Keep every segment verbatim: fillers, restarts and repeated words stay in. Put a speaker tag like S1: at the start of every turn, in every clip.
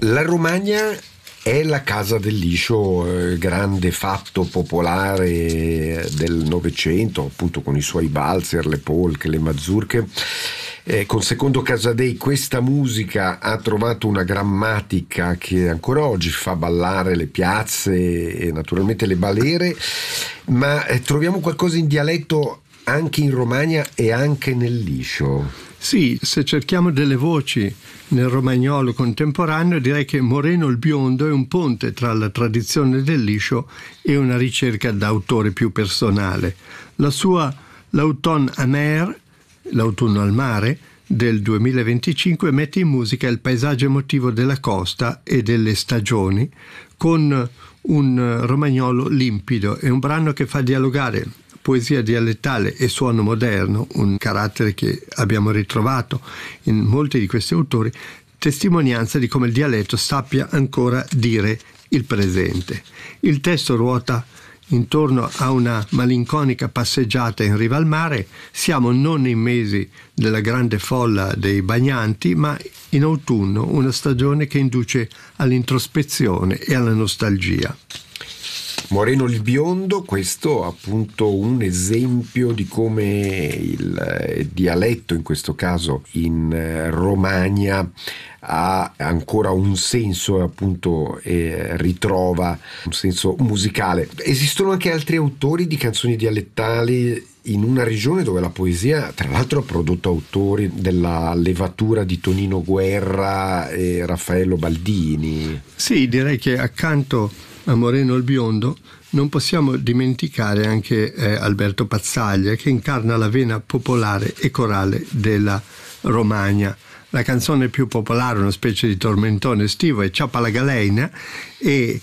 S1: La Romagna è la casa del liscio, eh, grande fatto popolare del Novecento, appunto con i suoi valzer, le polche, le mazurche. Eh, con Secondo Casadei questa musica ha trovato una grammatica che ancora oggi fa ballare le piazze e naturalmente le balere, ma eh, troviamo qualcosa in dialetto anche in Romagna e anche nel liscio.
S2: Sì, se cerchiamo delle voci nel romagnolo contemporaneo, direi che Moreno il Biondo è un ponte tra la tradizione del liscio e una ricerca d'autore più personale. La sua L'Automne amer, l'autunno al mare, del duemilaventicinque mette in musica il paesaggio emotivo della costa e delle stagioni con un romagnolo limpido. È un brano che fa dialogare poesia dialettale e suono moderno, un carattere che abbiamo ritrovato in molti di questi autori, testimonianza di come il dialetto sappia ancora dire il presente. Il testo ruota intorno a una malinconica passeggiata in riva al mare. Siamo non nei mesi della grande folla dei bagnanti, ma in autunno, una stagione che induce all'introspezione e alla nostalgia.
S1: Moreno il Biondo, questo appunto un esempio di come il dialetto, in questo caso in Romagna, ha ancora un senso, appunto eh, ritrova un senso musicale. Esistono anche altri autori di canzoni dialettali in una regione dove la poesia, tra l'altro, ha prodotto autori della levatura di Tonino Guerra e Raffaello Baldini.
S2: Sì, direi che accanto a Moreno il Biondo non possiamo dimenticare anche eh, Alberto Pazzaglia, che incarna la vena popolare e corale della Romagna. La canzone più popolare, una specie di tormentone estivo, è Ciapa la Galeina, e,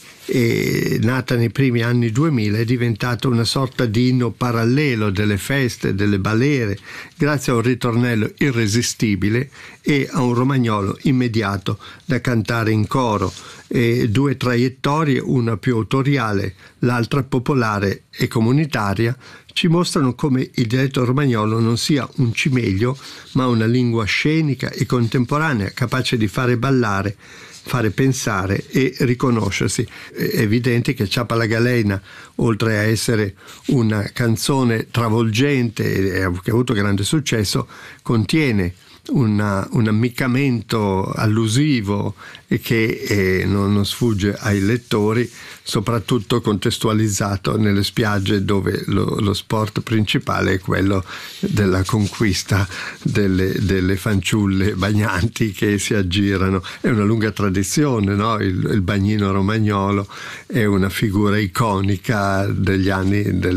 S2: e nata nei primi anni duemila è diventata una sorta di inno parallelo delle feste, delle balere, grazie a un ritornello irresistibile e a un romagnolo immediato da cantare in coro. E due traiettorie, una più autoriale, l'altra popolare e comunitaria, ci mostrano come il dialetto romagnolo non sia un cimeglio, ma una lingua scenica e contemporanea, capace di fare ballare, fare pensare e riconoscersi. È evidente che Ciapa la Galeina, oltre a essere una canzone travolgente e che ha avuto grande successo, contiene Una, un ammiccamento allusivo e che eh, non, non sfugge ai lettori, soprattutto contestualizzato nelle spiagge dove lo, lo sport principale è quello della conquista delle, delle fanciulle bagnanti che si aggirano. È una lunga tradizione, no? il, il bagnino romagnolo è una figura iconica degli anni del